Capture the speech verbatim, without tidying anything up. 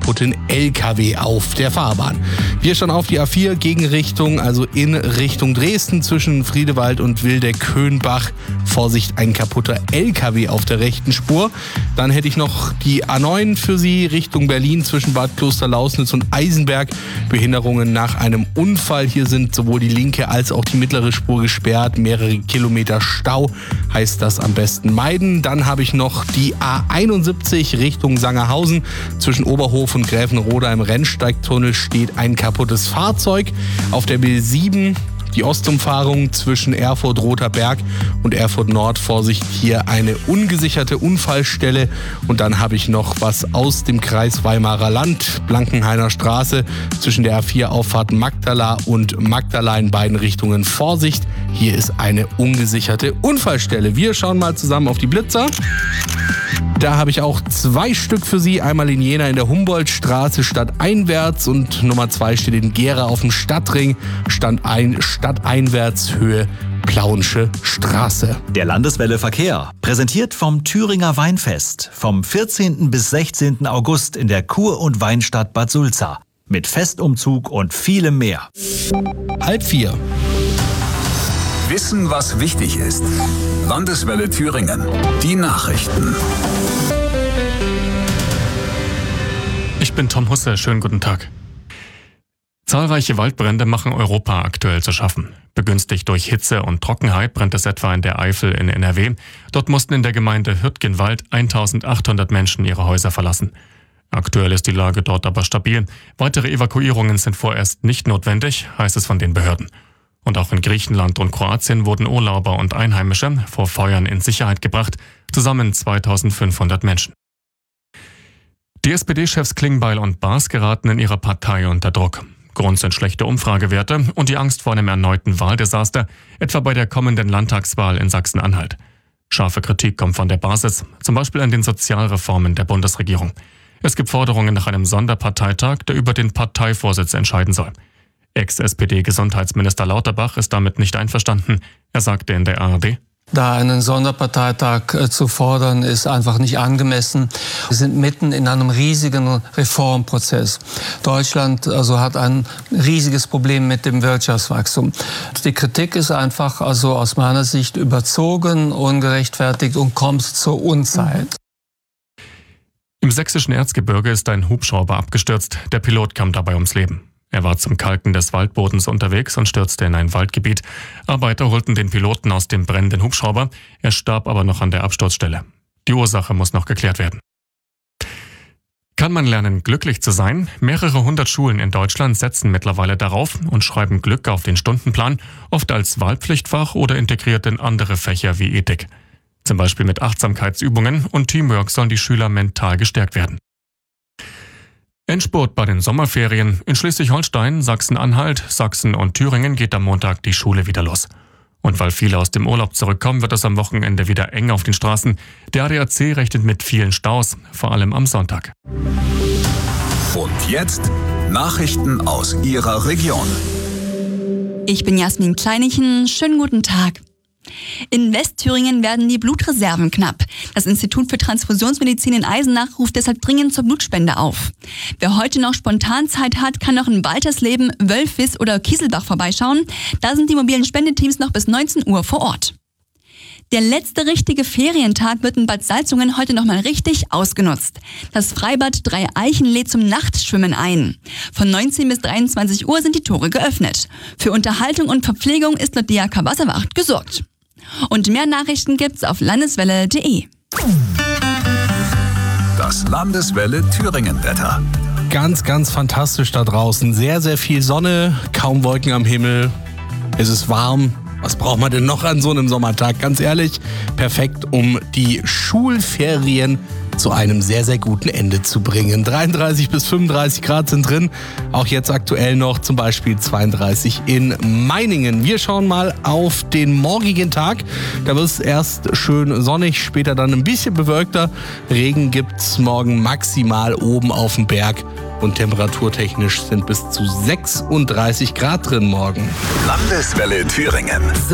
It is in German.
kaputten L K W auf der Fahrbahn. Wir schauen auf die A vier Gegenrichtung, also in Richtung Dresden zwischen Friedewald und Wildeck-Höhenbach. Vorsicht, ein kaputter L K W auf der rechten Spur. Dann hätte ich noch die A neun für Sie Richtung Berlin zwischen Bad Klosterlausnitz und Eisenberg. Behinderungen nach einem Unfall. Hier sind sowohl die linke als auch die mittlere Spur gesperrt. Mehrere Kilometer Stau, heißt das am besten meiden. Dann habe ich noch die A einundsiebzig Richtung Sangerhausen. Zwischen Oberhof und Gräfenroda im Rennsteigtunnel steht ein kaputtes Fahrzeug. Auf der B sieben die Ostumfahrung zwischen Erfurt-Rother Berg und Erfurt-Nord. Vorsicht, hier eine ungesicherte Unfallstelle. Und dann habe ich noch was aus dem Kreis Weimarer Land. Blankenhainer Straße zwischen der A vier Auffahrt Magdala und Magdala in beiden Richtungen. Vorsicht, hier ist eine ungesicherte Unfallstelle. Wir schauen mal zusammen auf die Blitzer. Da habe ich auch zwei Stück für Sie. Einmal in Jena in der Humboldtstraße stadteinwärts und Nummer zwei steht in Gera auf dem Stadtring, Stand ein, stadteinwärts Höhe Plauensche Straße. Der Landeswelle Verkehr, präsentiert vom Thüringer Weinfest, vom vierzehnten bis sechzehnten August in der Kur- und Weinstadt Bad Sulza. Mit Festumzug und vielem mehr. Halb vier. Wissen, was wichtig ist. Landeswelle Thüringen. Die Nachrichten. Ich bin Tom Husse. Schönen guten Tag. Zahlreiche Waldbrände machen Europa aktuell zu schaffen. Begünstigt durch Hitze und Trockenheit brennt es etwa in der Eifel in N R W. Dort mussten in der Gemeinde Hürtgenwald eintausendachthundert Menschen ihre Häuser verlassen. Aktuell ist die Lage dort aber stabil. Weitere Evakuierungen sind vorerst nicht notwendig, heißt es von den Behörden. Und auch in Griechenland und Kroatien wurden Urlauber und Einheimische vor Feuern in Sicherheit gebracht, zusammen zweitausendfünfhundert Menschen. Die S P D-Chefs Klingbeil und Baas geraten in ihrer Partei unter Druck. Grund sind schlechte Umfragewerte und die Angst vor einem erneuten Wahldesaster, etwa bei der kommenden Landtagswahl in Sachsen-Anhalt. Scharfe Kritik kommt von der Basis, zum Beispiel an den Sozialreformen der Bundesregierung. Es gibt Forderungen nach einem Sonderparteitag, der über den Parteivorsitz entscheiden soll. Ex-S P D-Gesundheitsminister Lauterbach ist damit nicht einverstanden. Er sagte in der A R D: Da einen Sonderparteitag äh, zu fordern, ist einfach nicht angemessen. Wir sind mitten in einem riesigen Reformprozess. Deutschland also hat ein riesiges Problem mit dem Wirtschaftswachstum. Die Kritik ist einfach also aus meiner Sicht überzogen, ungerechtfertigt und kommt zur Unzeit. Im sächsischen Erzgebirge ist ein Hubschrauber abgestürzt. Der Pilot kam dabei ums Leben. Er war zum Kalken des Waldbodens unterwegs und stürzte in ein Waldgebiet. Arbeiter holten den Piloten aus dem brennenden Hubschrauber. Er starb aber noch an der Absturzstelle. Die Ursache muss noch geklärt werden. Kann man lernen, glücklich zu sein? Mehrere hundert Schulen in Deutschland setzen mittlerweile darauf und schreiben Glück auf den Stundenplan, oft als Wahlpflichtfach oder integriert in andere Fächer wie Ethik. Zum Beispiel mit Achtsamkeitsübungen und Teamwork sollen die Schüler mental gestärkt werden. Endspurt bei den Sommerferien. In Schleswig-Holstein, Sachsen-Anhalt, Sachsen und Thüringen geht am Montag die Schule wieder los. Und weil viele aus dem Urlaub zurückkommen, wird es am Wochenende wieder eng auf den Straßen. Der A D A C rechnet mit vielen Staus, vor allem am Sonntag. Und jetzt Nachrichten aus Ihrer Region. Ich bin Jasmin Kleinichen. Schönen guten Tag. In Westthüringen werden die Blutreserven knapp. Das Institut für Transfusionsmedizin in Eisenach ruft deshalb dringend zur Blutspende auf. Wer heute noch spontan Zeit hat, kann noch in Waltersleben, Wölfis oder Kieselbach vorbeischauen. Da sind die mobilen Spendeteams noch bis neunzehn Uhr vor Ort. Der letzte richtige Ferientag wird in Bad Salzungen heute nochmal richtig ausgenutzt. Das Freibad Drei Eichen lädt zum Nachtschwimmen ein. Von neunzehn bis dreiundzwanzig Uhr sind die Tore geöffnet. Für Unterhaltung und Verpflegung ist laut D A K Wasserwacht gesorgt. Und mehr Nachrichten gibt's auf landeswelle punkt de. Das Landeswelle Thüringen-Wetter. Ganz, ganz fantastisch da draußen. Sehr, sehr viel Sonne, kaum Wolken am Himmel. Es ist warm. Was braucht man denn noch an so einem Sommertag? Ganz ehrlich, perfekt, um die Schulferien zu einem sehr, sehr guten Ende zu bringen. dreiunddreißig bis fünfunddreißig Grad sind drin. Auch jetzt aktuell noch zum Beispiel zweiunddreißig in Meiningen. Wir schauen mal auf den morgigen Tag. Da wird es erst schön sonnig, später dann ein bisschen bewölkter. Regen gibt es morgen maximal oben auf dem Berg. Und temperaturtechnisch sind bis zu sechsunddreißig Grad drin morgen. Landeswelle Thüringen.